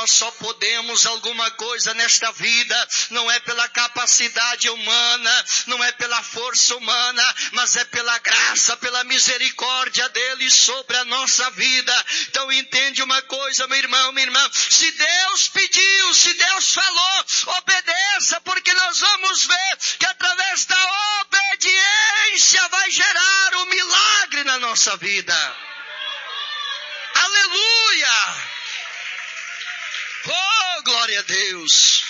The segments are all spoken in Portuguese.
nós só podemos alguma coisa nesta vida, não é pela capacidade humana, não é pela força humana, mas é pela graça, pela misericórdia dele sobre a nossa vida. Então entende uma coisa, meu irmão, minha irmã, se Deus pediu, se Deus falou, obedeça, porque nós vamos ver que através da obediência vai gerar um milagre na nossa vida. Aleluia! Oh, glória a Deus!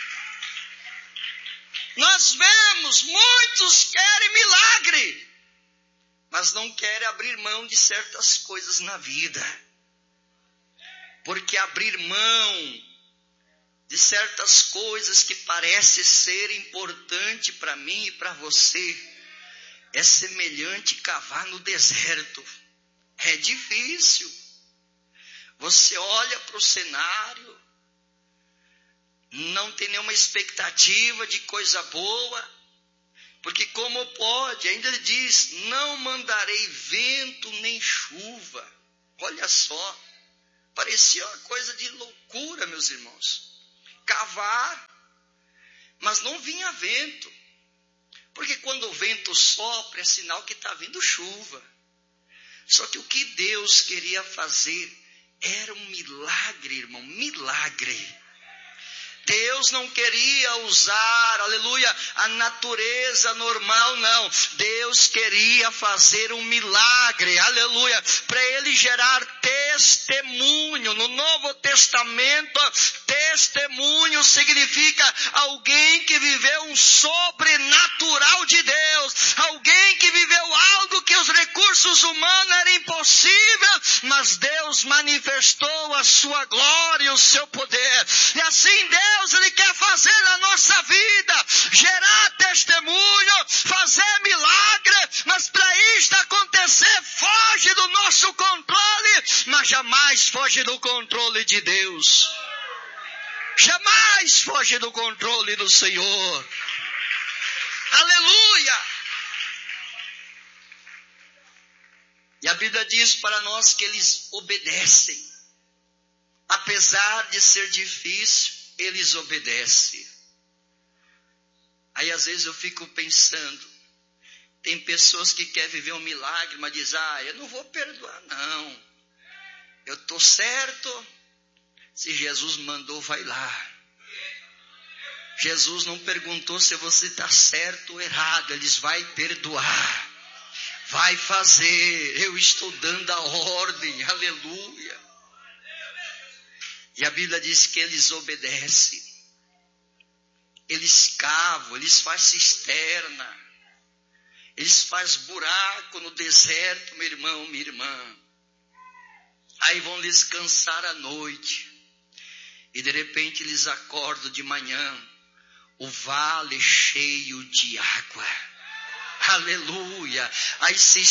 Nós vemos, muitos querem milagre, mas não querem abrir mão de certas coisas na vida. Porque abrir mão de certas coisas que parece ser importante para mim e para você é semelhante cavar no deserto. É difícil. Você olha para o cenário, não tem nenhuma expectativa de coisa boa, porque como pode? Ainda ele diz, não mandarei vento nem chuva. Olha só, parecia uma coisa de loucura, meus irmãos. Cavar, mas não vinha vento, porque quando o vento sopra é sinal que está vindo chuva. Só que o que Deus queria fazer era um milagre, irmão, milagre. Deus não queria usar, aleluia, a natureza normal, não. Deus queria fazer um milagre, aleluia, para ele gerar testemunho. No Novo Testamento, testemunho significa alguém que viveu um sobrenatural de Deus, alguém que viveu algo que os recursos humanos eram impossíveis, mas Deus manifestou a sua glória e o seu poder. E assim Deus, ele quer fazer na nossa vida, gerar testemunho, fazer milagre, mas para isto acontecer, foge do nosso controle, mas jamais foge do controle de Deus. Jamais foge do controle do Senhor. Aleluia! E a Bíblia diz para nós que eles obedecem. Apesar de ser difícil, eles obedecem. Aí às vezes eu fico pensando, tem pessoas que querem viver um milagre, mas dizem, eu não vou perdoar não. Eu estou certo, se Jesus mandou, vai lá. Jesus não perguntou se você está certo ou errado, ele diz, vai perdoar, vai fazer, eu estou dando a ordem, aleluia. E a Bíblia diz que eles obedecem, eles cavam, eles fazem cisterna, eles fazem buraco no deserto, meu irmão, minha irmã. Aí vão descansar à noite, e de repente eles acordam de manhã, o vale cheio de água, aleluia. Aí se